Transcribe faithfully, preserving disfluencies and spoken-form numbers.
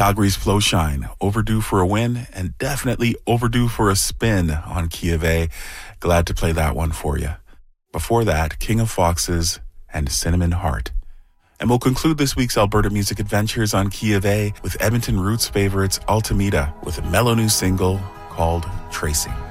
Calgary's Flowshine, overdue for a win and definitely overdue for a spin on Key of A. Glad to play that one for you. Before that, King of Foxes and Cinnamon Heart. And we'll conclude this week's Alberta Music Adventures on Key of A with Edmonton Roots favorites Altameda with a mellow new single called Tracing.